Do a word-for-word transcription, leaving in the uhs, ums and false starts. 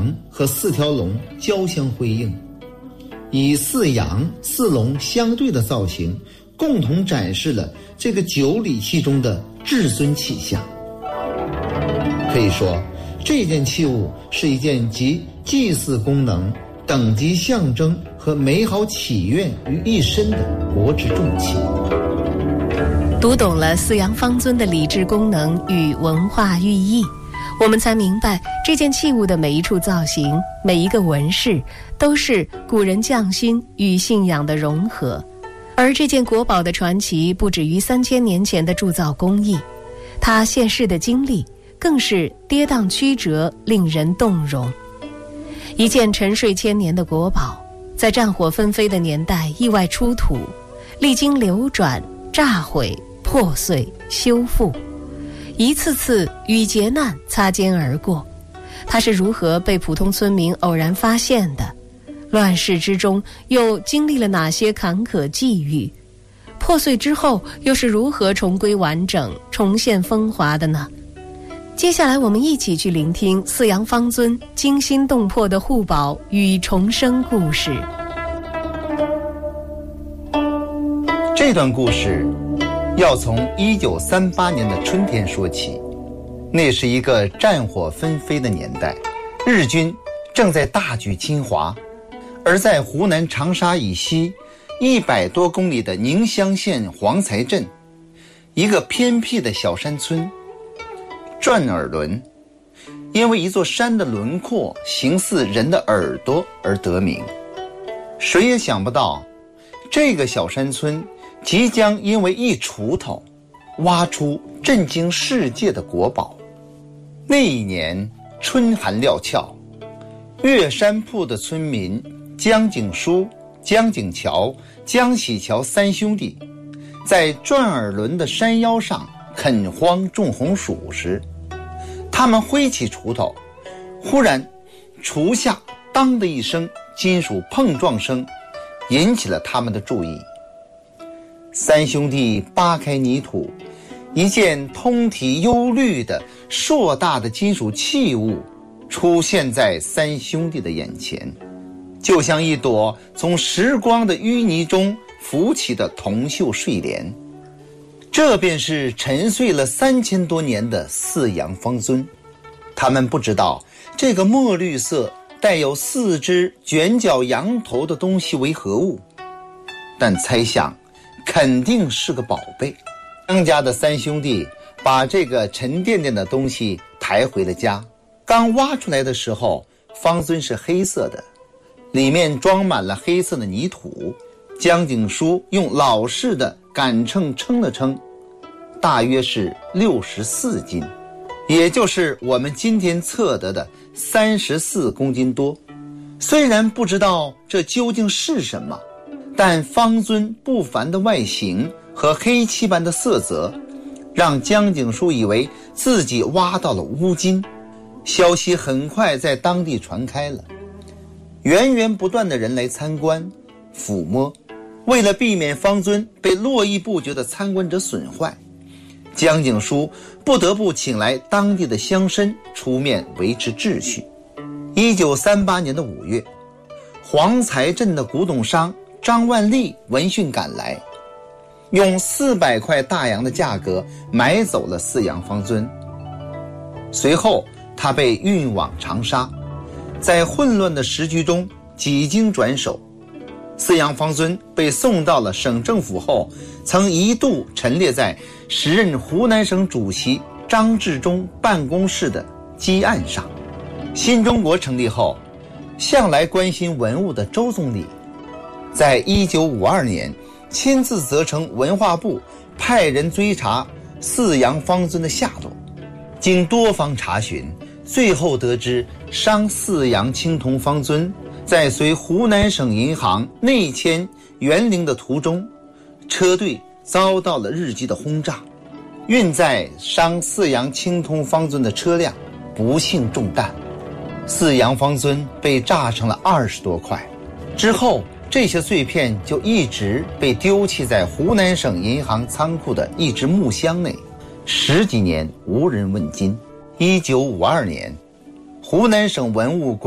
和四条龙交相辉映，以四阳四龙相对的造型，共同展示了这个九礼器中的至尊气象。可以说，这件器物是一件集祭祀功能、等级象征和美好祈愿于一身的国之重器。 读懂了四羊方尊的礼制功能与文化寓意，我们才明白这件器物的每一处造型、每一个纹饰都是古人匠心与信仰的融合。而这件国宝的传奇不止于三千年前的铸造工艺，它现世的经历更是跌宕曲折，令人动容。一件沉睡千年的国宝，在战火纷飞的年代意外出土，历经流转、炸毁、破碎、修复，一次次与劫难擦肩而过。它是如何被普通村民偶然发现的？乱世之中又经历了哪些坎坷际遇？破碎之后又是如何重归完整、重现风华的呢？接下来我们一起去聆听四羊方尊惊心动魄的护宝与重生故事。 这段故事要从一九三八年的春天说起。那是一个战火纷飞的年代，日军正在大举侵华，而在湖南长沙以西一百多公里的宁乡县黄才镇，一个偏僻的小山村转耳轮，因为一座山的轮廓形似人的耳朵而得名。谁也想不到，这个小山村即将因为一锄头挖出震惊世界的国宝。那一年春寒料峭，岳山铺的村民江景书、江景桥、江喜桥三兄弟在转耳轮的山腰上垦荒种红薯时，他们挥起锄头，忽然锄下当的一声金属碰撞声，引起了他们的注意。三兄弟扒开泥土，一件通体幽绿的硕大的金属器物出现在三兄弟的眼前，就像一朵从时光的淤泥中浮起的铜锈睡莲。这便是沉睡了三千多年的四羊方尊。他们不知道这个墨绿色带有四只卷角羊头的东西为何物，但猜想肯定是个宝贝。张家的三兄弟把这个沉甸甸的东西抬回了家。刚挖出来的时候，方尊是黑色的，里面装满了黑色的泥土。江景书用老式的杆秤称了称，大约是六十四斤，也就是我们今天测得的三十四公斤多。虽然不知道这究竟是什么，但方尊不凡的外形和黑漆般的色泽，让江景书以为自己挖到了乌金。消息很快在当地传开了，源源不断的人来参观抚摸。为了避免方尊被络绎不绝的参观者损坏，江景书不得不请来当地的乡绅出面维持秩序。一九三八年的五月，黄才镇的古董商张万利闻讯赶来，用四百块大洋的价格买走了四羊方尊。随后他被运往长沙，在混乱的时局中几经转手，四羊方尊被送到了省政府后，曾一度陈列在时任湖南省主席张治中办公室的基案上。新中国成立后，向来关心文物的周总理在一九五二年亲自责成文化部派人追查四羊方尊的下落。经多方查询，最后得知商四羊青铜方尊在随湖南省银行内迁园林的途中，车队遭到了日机的轰炸，运载商四羊青铜方尊的车辆不幸中弹，四羊方尊被炸成了二十多块。之后这些碎片就一直被丢弃在湖南省银行仓库的一只木箱内，十几年无人问津。一九五二年，湖南省文物